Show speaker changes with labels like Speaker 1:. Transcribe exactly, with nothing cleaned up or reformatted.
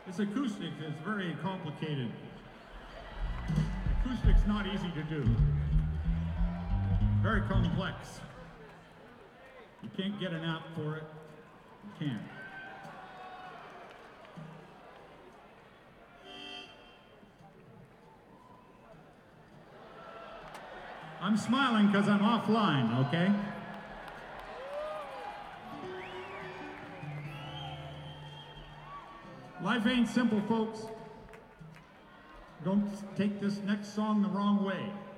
Speaker 1: This acoustic is very complicated. Acoustic's not easy to do. Very complex. You can't get an app for it. You can't. I'm smiling because I'm offline, okay? Life ain't simple, folks. Don't take this next song the wrong way.